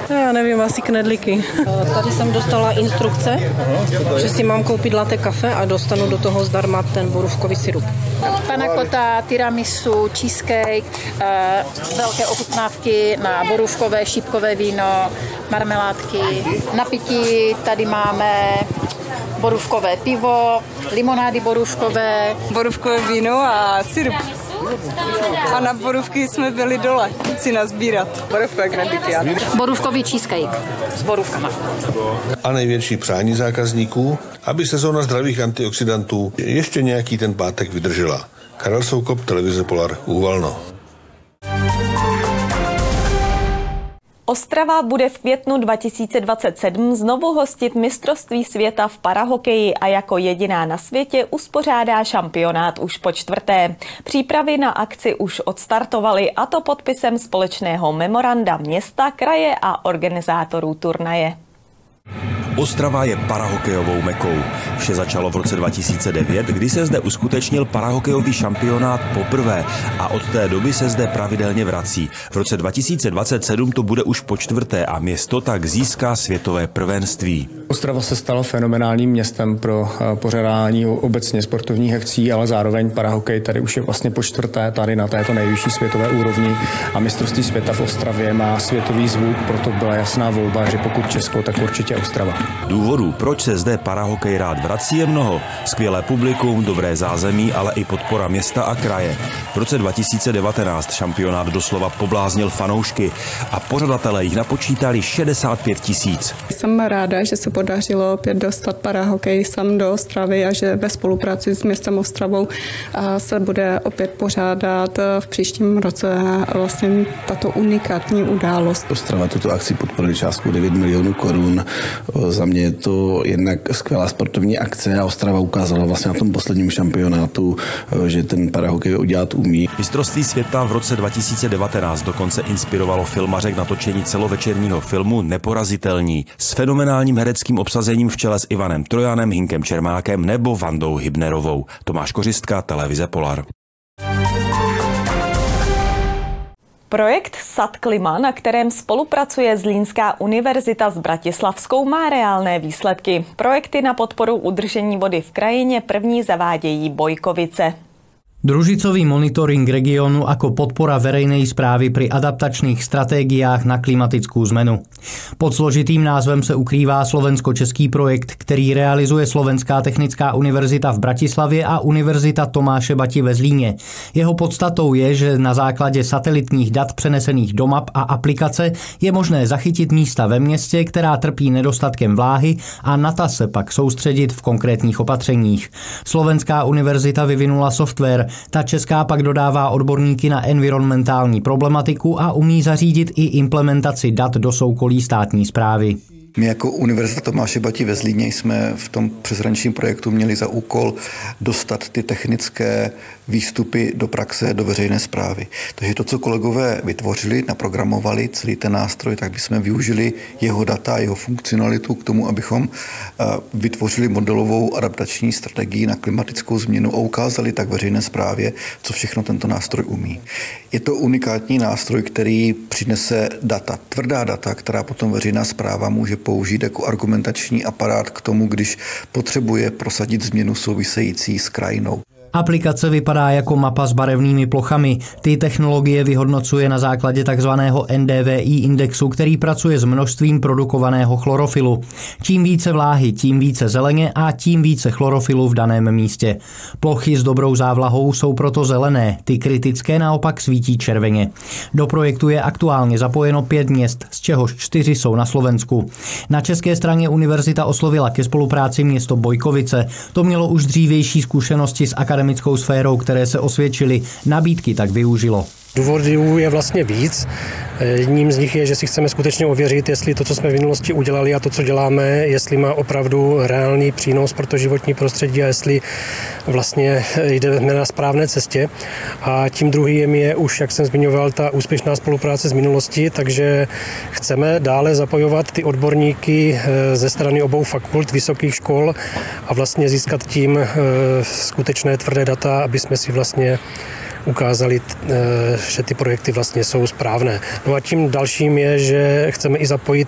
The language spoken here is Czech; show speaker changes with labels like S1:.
S1: Já nevím, asi knedlíky. Tady jsem dostala instrukce, že si mám koupit latte kafe a dostanu do toho zdarma ten borůvkový sirup.
S2: Panna cotta, tiramisu, cheesecake, velké ochutnávky na borůvkové, šípkové víno, marmeládky. Na pití tady máme borůvkové pivo, limonády borůvkové.
S3: Borůvkové víno a sirup. A na borůvky jsme byli dole si nazbírat. Borůvkové knedlíky.
S2: Borůvkový cheesecake s borůvkama.
S4: A největší přání zákazníků, aby sezóna zdravých antioxidantů ještě nějaký ten pátek vydržela. Karel Soukop, televize Polar, Úvalno.
S5: Ostrava bude v květnu 2027 znovu hostit mistrovství světa v parahokeji a jako jediná na světě uspořádá šampionát už po 4. Přípravy na akci už odstartovaly, a to podpisem společného memoranda města, kraje a organizátorů turnaje.
S6: Ostrava je parahokejovou mekou. Vše začalo v roce 2009, kdy se zde uskutečnil parahokejový šampionát poprvé a od té doby se zde pravidelně vrací. V roce 2027 to bude už po 4. a město tak získá světové prvenství.
S7: Ostrava se stala fenomenálním městem pro pořádání obecně sportovních akcí, ale zároveň parahokej tady už je vlastně po 4. tady na této nejvyšší světové úrovni a mistrovství světa v Ostravě má světový zvuk, proto byla jasná volba, že pokud Česko, tak určitě Ostrava.
S6: Důvodů, proč se zde parahokej rád vrací, je mnoho. Skvělé publikum, dobré zázemí, ale i podpora města a kraje. V roce 2019 šampionát doslova pobláznil fanoušky a pořadatelé jich napočítali 65 000.
S8: Jsem ráda, že se podařilo opět dostat parahokej sem do Ostravy a že ve spolupráci s městem Ostravou se bude opět pořádat v příštím roce vlastně tato unikátní událost.
S9: Ostrava tuto akci podporuje částku 9 milionů korun. Za mě je to jednak skvělá sportovní akce a Ostrava ukázala vlastně na tom posledním šampionátu, že ten parahokej udělat umí.
S6: Mistrovství světa v roce 2019 dokonce inspirovalo filmaře k natočení celovečerního filmu Neporazitelní s fenomenálním hereckým obsazením v čele s Ivanem Trojanem, Hinkem Čermákem nebo Vandou Hybnerovou. Tomáš Kořistka, televize Polar.
S5: Projekt SAT-Klima, na kterém spolupracuje Zlínská univerzita s Bratislavskou, má reálné výsledky. Projekty na podporu udržení vody v krajině první zavádějí Bojkovice.
S10: Družicový monitoring regiónu ako podpora verejnej správy pri adaptačných stratégiách na klimatickú zmenu. Pod složitým názvem se ukrývá slovensko-český projekt, který realizuje Slovenská technická univerzita v Bratislavě a Univerzita Tomáše Bati ve Zlíně. Jeho podstatou je, že na základě satelitních dat přenesených do map a aplikace je možné zachytit místa ve městě, která trpí nedostatkem vláhy, a na ta se pak soustředit v konkrétních opatřeních. Slovenská univerzita vyvinula software, ta česká pak dodává odborníky na environmentální problematiku a umí zařídit i implementaci dat do soukolí státní správy.
S9: My jako Univerzita Tomáše Bati ve Zlíně jsme v tom přeshraničním projektu měli za úkol dostat ty technické výstupy do praxe, do veřejné správy. Takže to, co kolegové vytvořili, naprogramovali celý ten nástroj, tak bychom využili jeho data, jeho funkcionalitu k tomu, abychom vytvořili modelovou adaptační strategii na klimatickou změnu a ukázali tak veřejné správě, co všechno tento nástroj umí. Je to unikátní nástroj, který přinese data, tvrdá data, která potom veřejná správa může použít jako argumentační aparát k tomu, když potřebuje prosadit změnu související s krajinou.
S10: Aplikace vypadá jako mapa s barevnými plochami. Ty technologie vyhodnocuje na základě takzvaného NDVI indexu, který pracuje s množstvím produkovaného chlorofilu. Čím více vláhy, tím více zeleně a tím více chlorofilu v daném místě. Plochy s dobrou závlahou jsou proto zelené, ty kritické naopak svítí červeně. Do projektu je aktuálně zapojeno 5 měst, z čehož 4 jsou na Slovensku. Na české straně univerzita oslovila ke spolupráci město Bojkovice. To mělo už dřívější zkušenosti s akademickou sférou, které se osvědčily, nabídky tak využilo.
S11: Důvodů je vlastně víc. Jedním z nich je, že si chceme skutečně ověřit, jestli to, co jsme v minulosti udělali a to, co děláme, jestli má opravdu reálný přínos pro to životní prostředí a jestli vlastně jdeme na správné cestě. A tím druhým je už, jak jsem zmiňoval, ta úspěšná spolupráce z minulosti, takže chceme dále zapojovat ty odborníky ze strany obou fakult vysokých škol a vlastně získat tím skutečné tvrdé data, aby jsme si vlastně ukázali, že ty projekty vlastně jsou správné. No a tím dalším je, že chceme i zapojit